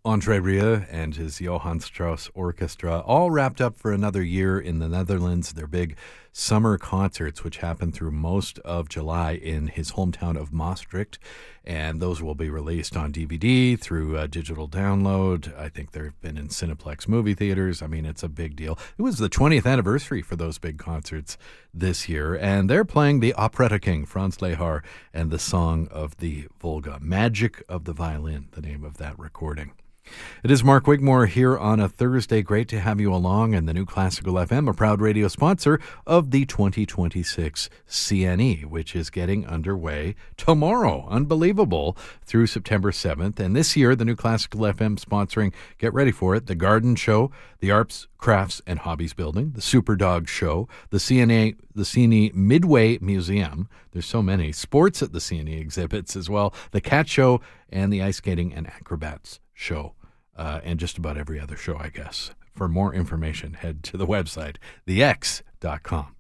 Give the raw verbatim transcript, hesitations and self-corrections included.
Andre Rieu and his Johann Strauss Orchestra all wrapped up for another year in the Netherlands. Their big summer concerts, which happen through most of July in his hometown of Maastricht. And those will be released on D V D through uh, digital download. I think they've been in Cineplex movie theaters. I mean, it's a big deal. It was the twentieth anniversary for those big concerts this year. And they're playing the Operetta King, Franz Lehár, and the Song of the Volga. Magic of the Violin, the name of that recording. It is Mark Wigmore here on a Thursday. Great to have you along, and the New Classical F M, a proud radio sponsor of the twenty twenty-six C N E, which is getting underway tomorrow. Unbelievable, through September seventh. And this year, the New Classical F M sponsoring, get ready for it, the Garden Show, the Arts, Crafts, and Hobbies Building, the Superdog Show, the C N A, the C N E Midway Museum. There's so many. Sports at the C N E exhibits as well, the Cat Show, and the Ice Skating and Acrobats Show. Uh, and just about every other show, I guess. For more information, head to the website, the x dot com.